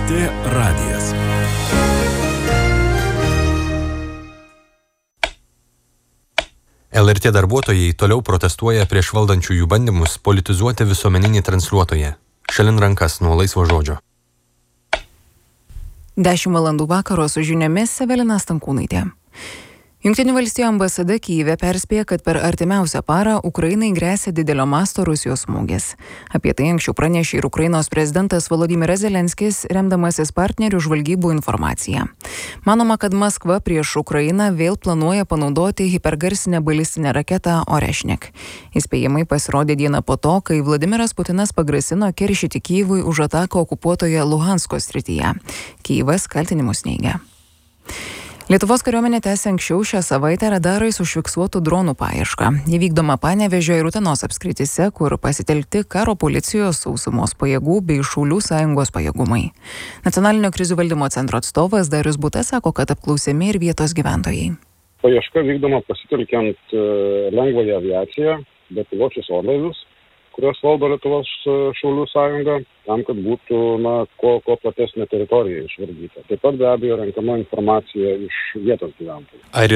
LRT radijas. LRT darbuotojai toliau protestuoja prieš valdančiųjų bandymus politizuoti visuomeninį transliuotoją. Šalin rankas nuo laisvo žodžio. 10 valandų vakaro su žiniomis Evelina Stankūnaitė. Jungtinių valstijų ambasada Kyjive perspėja, kad per artimiausią parą Ukrainai gresia didelio masto Rusijos smūgis. Apie tai anksčiau pranešė ir Ukrainos prezidentas Volodymyras Zelenskis, remdamasis partnerių žvalgybų informaciją. Manoma, kad Maskva prieš Ukrainą vėl planuoja panaudoti hipergarsinę balistinę raketą Orešnik. Įspėjimai pasirodė dieną po to, kai Vladimiras Putinas pagrasino keršyti Kyjivui už ataką okupuotoje Luhansko srityje. Kyjivas kaltinimus neigia. Lietuvos kariuomenė tęsia anksčiau šią savaitę radarais užfiksuotų dronų paiešką. Ji vykdoma Panevėžio ir Utenos apskrityse, kur pasitelkti karo policijos, sausumos pajėgų bei Šaulių sąjungos pajėgumai. Nacionalinio krizių valdymo centro atstovas Darius Butas sako, kad apklausiami ir vietos gyventojai. Paieška vykdoma pasitelkiant lengvąją aviaciją, bepiločius orlaivius, kurios valdo Lietuvos Šaulių sąjunga, tam, kad būtų kuo platesnė teritorija išvardyta. Taip pat be abejo renkama informacija iš vietos gyventojų. Ar